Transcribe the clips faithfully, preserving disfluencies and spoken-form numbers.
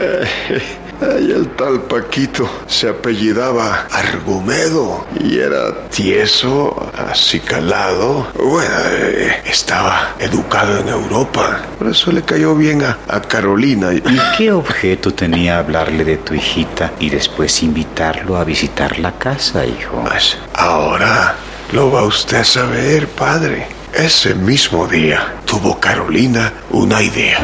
Y el tal Paquito se apellidaba Argumedo y era tieso, acicalado. Bueno, eh, estaba educado en Europa. Por eso le cayó bien a, a Carolina. ¿Y qué objeto tenía hablarle de tu hijita y después invitarlo a visitar la casa, hijo? Pues ahora lo va usted a saber, padre. Ese mismo día tuvo Carolina una idea.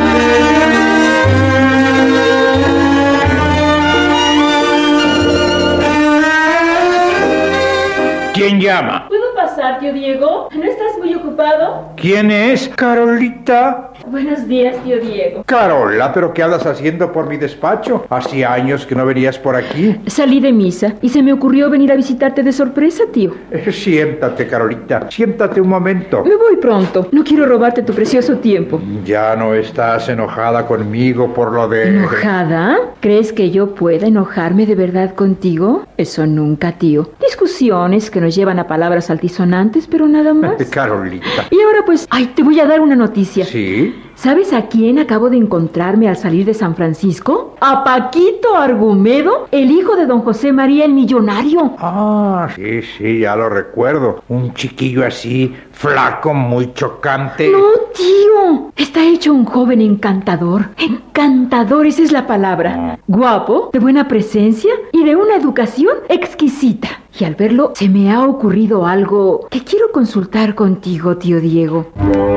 ¿Quién llama? ¿Puedo pasar, tío Diego? ¿No estás muy ocupado? ¿Quién es? Carolita. Buenos días, tío Diego. Carola, ¿pero qué andas haciendo por mi despacho? Hacía años que no venías por aquí. Salí de misa y se me ocurrió venir a visitarte de sorpresa, tío. Eh, siéntate, Carolita. Siéntate un momento. Me voy pronto. No quiero robarte tu precioso tiempo. ¿Ya no estás enojada conmigo por lo de... ¿Enojada? ¿Crees que yo pueda enojarme de verdad contigo? Eso nunca, tío. Discusiones que nos llevan a palabras altisonantes, pero nada más. Carolita. Y ahora pues, ay, te voy a dar una noticia. ¿Sí? ¿Sabes a quién acabo de encontrarme al salir de San Francisco? A Paquito Argumedo, el hijo de don José María el millonario. Ah, sí, sí, ya lo recuerdo. Un chiquillo así, flaco, muy chocante. No, tío. Está hecho un joven encantador. Encantador, esa es la palabra. Guapo, de buena presencia y de una educación exquisita. Y al verlo, se me ha ocurrido algo que quiero consultar contigo, tío Diego.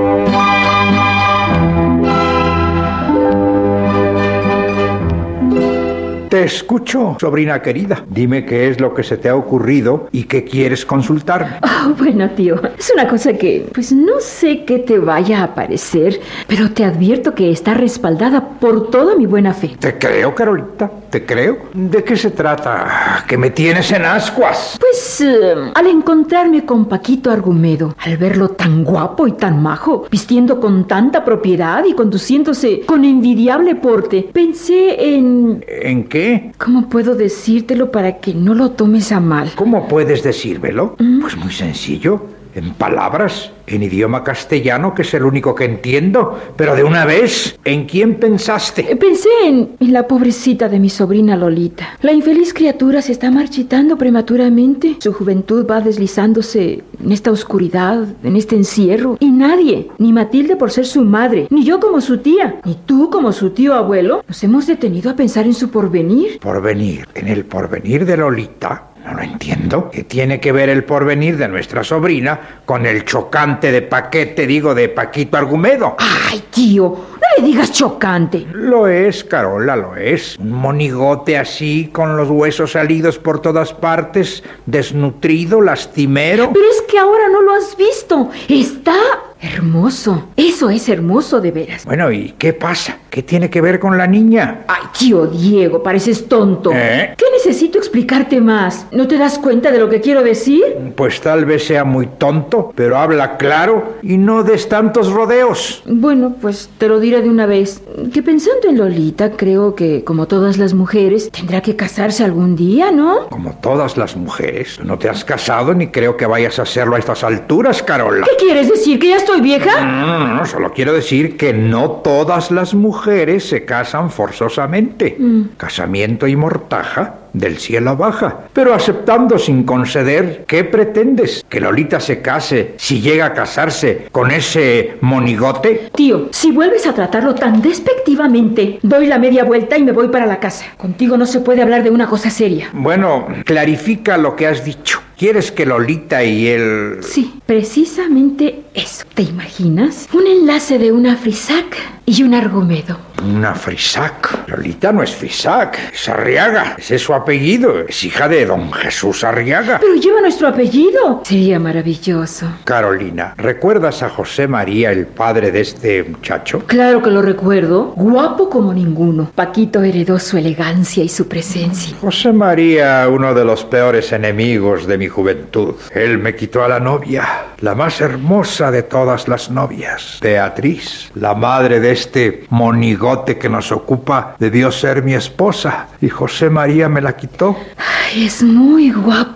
Te escucho, sobrina querida. Dime qué es lo que se te ha ocurrido y qué quieres consultarme. Oh, bueno, tío, es una cosa que, pues no sé qué te vaya a parecer, pero te advierto que está respaldada por toda mi buena fe. Te creo, Carolita, te creo. ¿De qué se trata? ¿Que me tienes en ascuas? Pues, eh, al encontrarme con Paquito Argumedo, al verlo tan guapo y tan majo, vistiendo con tanta propiedad y conduciéndose con envidiable porte, pensé en... ¿En qué? ¿Cómo puedo decírtelo para que no lo tomes a mal? ¿Cómo puedes decírmelo? ¿Mm? Pues muy sencillo. En palabras, en idioma castellano, que es el único que entiendo. Pero de una vez, ¿en quién pensaste? Pensé en, en la pobrecita de mi sobrina Lolita. La infeliz criatura se está marchitando prematuramente. Su juventud va deslizándose en esta oscuridad, en este encierro. Y nadie, ni Matilde por ser su madre, ni yo como su tía, ni tú como su tío abuelo, nos hemos detenido a pensar en su porvenir. ¿Porvenir? ¿En el porvenir de Lolita? No lo entiendo. ¿Qué tiene que ver el porvenir de nuestra sobrina con el chocante de paquete, digo, de Paquito Argumedo? ¡Ay, tío! No le digas chocante. Lo es, Carola, lo es. Un monigote así, con los huesos salidos por todas partes, desnutrido, lastimero. Pero es que ahora no lo has visto. Está... hermoso. Eso es hermoso de veras. Bueno, ¿y qué pasa? ¿Qué tiene que ver con la niña? Ay, tío Diego, pareces tonto. ¿Eh? ¿Qué necesito explicarte más? ¿No te das cuenta de lo que quiero decir? Pues tal vez sea muy tonto, pero habla claro y no des tantos rodeos. Bueno, pues te lo diré de una vez. Que pensando en Lolita, creo que, como todas las mujeres, tendrá que casarse algún día, ¿no? Como todas las mujeres. No te has casado ni creo que vayas a hacerlo a estas alturas, Carola. ¿Qué quieres decir? ¿Que ya estoy vieja? No, no, no, solo quiero decir que no todas las mujeres se casan forzosamente. Mm. Casamiento y mortaja del cielo baja. Pero aceptando sin conceder, ¿qué pretendes? ¿Que Lolita se case, si llega a casarse, con ese monigote? Tío, si vuelves a tratarlo tan despectivamente, doy la media vuelta y me voy para la casa. Contigo no se puede hablar de una cosa seria. Bueno, clarifica lo que has dicho. ¿Quieres que Lolita y él...? Sí, precisamente eso. ¿Te imaginas? Un enlace de una Frisac y un Argumedo. Una Frisac. Lolita no es Frisac, es Arriaga. Ese es su apellido. Es hija de don Jesús Arriaga. Pero lleva nuestro apellido. Sería maravilloso. Carolina, ¿recuerdas a José María, el padre de este muchacho? Claro que lo recuerdo. Guapo como ninguno. Paquito heredó su elegancia y su presencia. José María, uno de los peores enemigos de mi juventud. Él me quitó a la novia, la más hermosa de todas las novias. Beatriz, la madre de este monigote que nos ocupa, debió ser mi esposa. Y José María me la quitó. Ay, es muy guapo.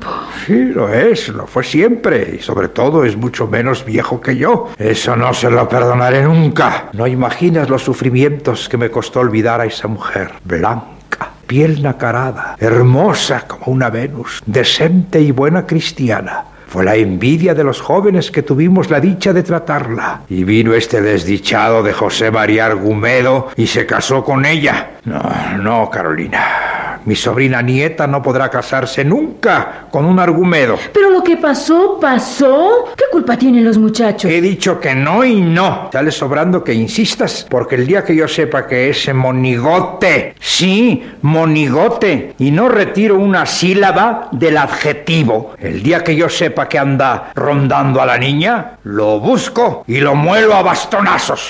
Sí, lo es, lo fue siempre, y sobre todo es mucho menos viejo que yo. Eso no se lo perdonaré nunca. No imaginas los sufrimientos que me costó olvidar a esa mujer, blanca, piel nacarada, hermosa como una Venus, decente y buena cristiana. Fue la envidia de los jóvenes que tuvimos la dicha de tratarla. Y vino este desdichado de José María Argumedo y se casó con ella. No, no, Carolina. Mi sobrina nieta no podrá casarse nunca con un Argumedo. Pero lo que pasó, pasó. ¿Qué culpa tienen los muchachos? He dicho que no y no. Sale sobrando que insistas, porque el día que yo sepa que ese monigote, sí, monigote, y no retiro una sílaba del adjetivo, el día que yo sepa que anda rondando a la niña, lo busco y lo muelo a bastonazos.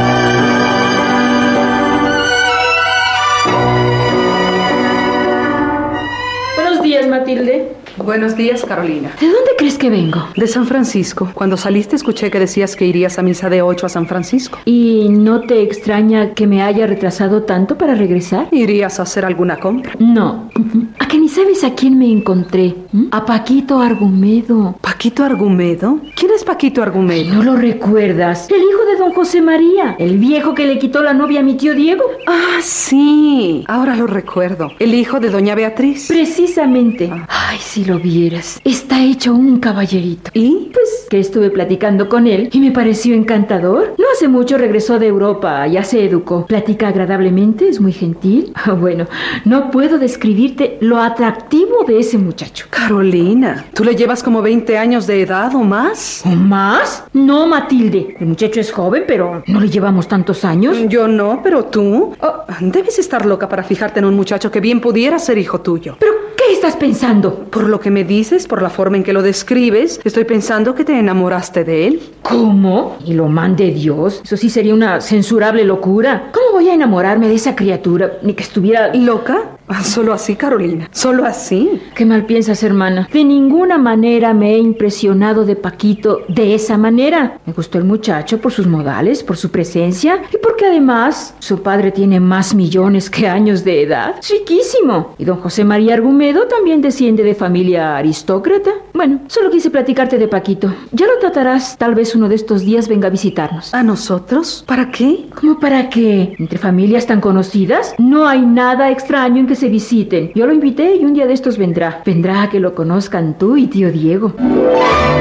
Buenos días, Matilde. Buenos días, Carolina. ¿De dónde crees que vengo? De San Francisco. Cuando saliste escuché que decías que irías a misa de ocho a San Francisco. ¿Y no te extraña que me haya retrasado tanto para regresar? ¿Irías a hacer alguna compra? No. ¿A que ni sabes a quién me encontré? ¿Mm? A Paquito Argumedo. ¿Paquito Argumedo? ¿Quién es Paquito Argumedo? ¿No lo recuerdas? El hijo de don José María. El viejo que le quitó la novia a mi tío Diego. Ah, sí. Ahora lo recuerdo. El hijo de doña Beatriz. Precisamente. Ah. Ay, si lo vieras. Está hecho un caballerito. ¿Y? Pues que estuve platicando con él y me pareció encantador. No hace mucho regresó de Europa, ya se educó. Platica agradablemente, es muy gentil. Ah, bueno, no puedo describirte lo atractivo de ese muchacho. Carolina, ¿tú le llevas como veinte años de edad o más? ¿O más? No, Matilde. El muchacho es joven, pero no le llevamos tantos años. Yo no, pero tú. Oh, debes estar loca para fijarte en un muchacho que bien pudiera ser hijo tuyo. ¿Pero qué estás pensando? Por lo que me dices, por la forma en que lo describes, estoy pensando que te enamoraste de él. ¿Cómo? ¿Y lo mande Dios? Eso sí sería una censurable locura. ¿Cómo voy a enamorarme de esa criatura? Ni que estuviera... ¿Loca? Solo así, Carolina. Solo así. ¿Qué mal piensas, hermana? De ninguna manera me he impresionado de Paquito de esa manera. Me gustó el muchacho por sus modales, por su presencia y porque además su padre tiene más millones que años de edad. Es riquísimo. Y don José María Argumedo también desciende de familia aristócrata. Bueno, solo quise platicarte de Paquito. Ya lo tratarás. Tal vez uno de estos días venga a visitarnos. ¿A nosotros? ¿Para qué? ¿Cómo para qué? Entre familias tan conocidas no hay nada extraño en que se visiten. Yo lo invité y un día de estos vendrá. Vendrá a que lo conozcan tú y tío Diego.